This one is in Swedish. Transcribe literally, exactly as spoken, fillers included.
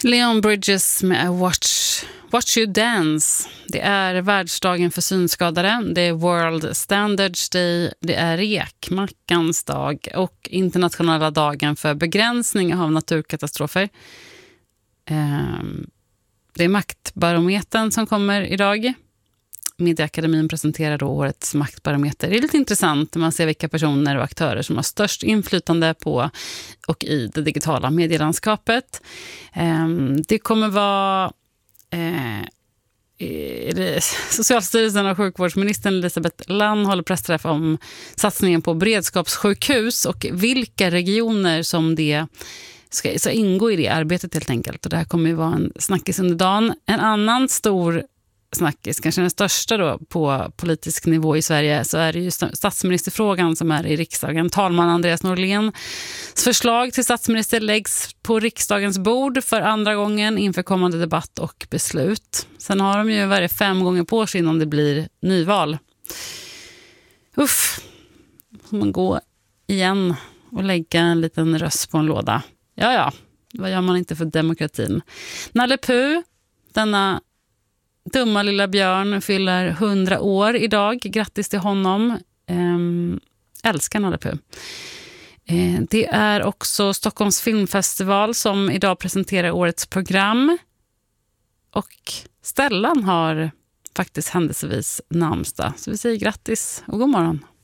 Leon Bridges med Watch, Watch You Dance. Det är världsdagen för synskadade, det är World Standards Day, det är räkmackans dag och internationella dagen för begränsning av naturkatastrofer. Det är maktbarometern som kommer idag. Medieakademin presenterar då årets maktbarometer. Det är lite intressant när man ser vilka personer och aktörer som har störst inflytande på och i det digitala medielandskapet. Det kommer vara eh, Socialstyrelsen och sjukvårdsministern Elisabeth Lann håller pressträff om satsningen på beredskapssjukhus och vilka regioner som det ska, ska ingå i det arbetet helt enkelt. Och det här kommer ju vara en snackis under dagen. En annan stor snackis, kanske den största då på politisk nivå i Sverige, så är det ju statsministerfrågan som är i riksdagen. Talman Andreas Norléns förslag till statsminister läggs på riksdagens bord för andra gången inför kommande debatt och beslut. Sen har de ju varit fem gånger på sig innan det blir nyval. Uff, man går igen och lägga en liten röst på en låda. Ja, ja, vad gör man inte för demokratin? Nalle Puh, denna dumma lilla björn, fyller hundra år idag. Grattis till honom. Ehm, älskar Nalle Puh. Ehm, det är också Stockholms filmfestival som idag presenterar årets program. Och Stellan har faktiskt händelsevis namnsdag. Så vi säger grattis och god morgon.